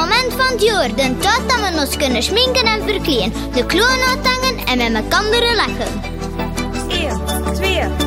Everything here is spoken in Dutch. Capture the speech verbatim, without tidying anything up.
moment van het jaar, de tijd dat we ons kunnen schminken en verkleden, de kloon uithangen en met elkaar lachen. één, twee,